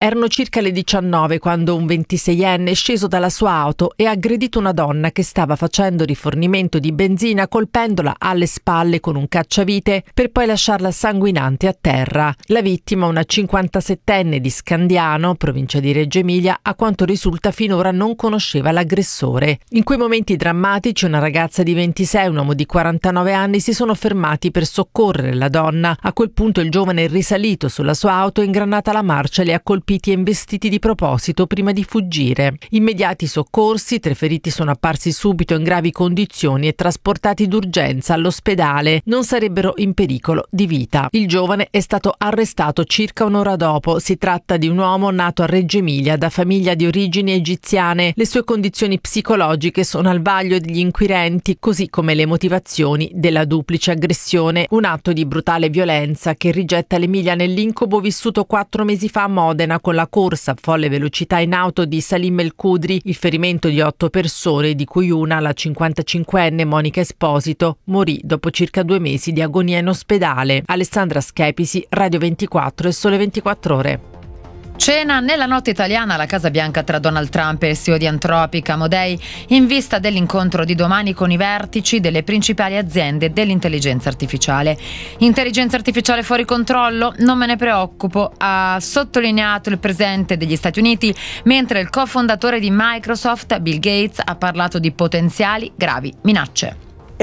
Erano circa le 19 quando un 26enne è sceso dalla sua auto e ha aggredito una donna che stava facendo rifornimento di benzina colpendola alle spalle con un cacciavite per poi lasciarla sanguinante a terra. La vittima, una 57enne di Scandiano, provincia di Reggio Emilia, a quanto risulta finora non conosceva l'aggressore. In quei momenti drammatici una ragazza di 26 e un uomo di 49 anni si sono fermati per soccorrere la donna. A quel punto il giovane è risalito sulla sua auto, ingranata la marcia, li ha colpiti e investiti di proposito prima di fuggire. Immediati soccorsi, 3 feriti sono apparsi subito in gravi condizioni e trasportati d'urgenza all'ospedale. Non sarebbero in pericolo di vita. Il giovane è stato arrestato circa un'ora dopo. Si tratta di un uomo nato a Reggio Emilia da famiglia di origini egiziane. Le sue condizioni psicologiche sono al vaglio degli inquirenti, così come le motivazioni della duplice aggressione. Un atto di brutale violenza che rigetta l'Emilia nell'incubo vissuto 4 mesi fa a Modena con la corsa a folle velocità in auto di Salim El Kudri, il ferimento di 8 persone, di cui una, la 55enne Monica Esposito, morì dopo circa 2 mesi di agonia in ospedale. Alessandra Schepisi, Radio 24 e Sole 24 Ore. Cena nella notte italiana alla Casa Bianca tra Donald Trump e il CEO di Anthropic, Amodei, in vista dell'incontro di domani con i vertici delle principali aziende dell'intelligenza artificiale. Intelligenza artificiale fuori controllo? Non me ne preoccupo, ha sottolineato il presidente degli Stati Uniti, mentre il cofondatore di Microsoft, Bill Gates, ha parlato di potenziali gravi minacce.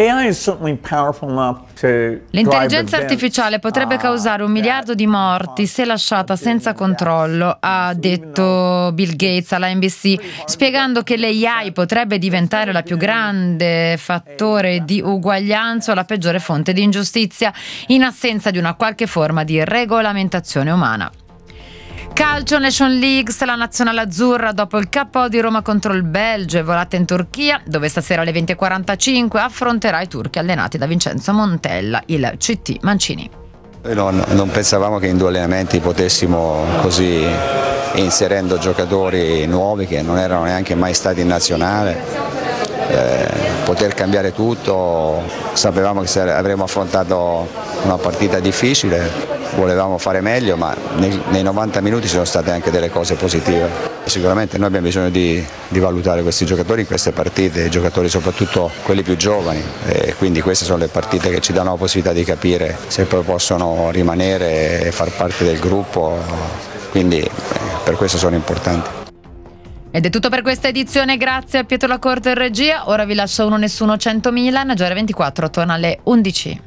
L'intelligenza artificiale potrebbe causare 1 miliardo di morti se lasciata senza controllo, ha detto Bill Gates alla NBC, spiegando che l'AI potrebbe diventare la più grande fattore di uguaglianza o la peggiore fonte di ingiustizia, in assenza di una qualche forma di regolamentazione umana. Calcio Nation League, la nazionale azzurra dopo il KO di Roma contro il Belgio è volata in Turchia, dove stasera alle 20:45 affronterà i turchi allenati da Vincenzo Montella, il CT Mancini. Non pensavamo che in 2 allenamenti potessimo così, inserendo giocatori nuovi che non erano neanche mai stati in nazionale, poter cambiare tutto. Sapevamo che avremmo affrontato una partita difficile, volevamo fare meglio, ma nei 90 minuti ci sono state anche delle cose positive. Sicuramente noi abbiamo bisogno di valutare questi giocatori in queste partite, i giocatori soprattutto quelli più giovani, e quindi queste sono le partite che ci danno la possibilità di capire se poi possono rimanere e far parte del gruppo, quindi per questo sono importanti. Ed è tutto per questa edizione, grazie a Pietro Lacorte in regia. Ora vi lascio Uno Nessuno 100 Milan, Giornale 24 torna alle 11.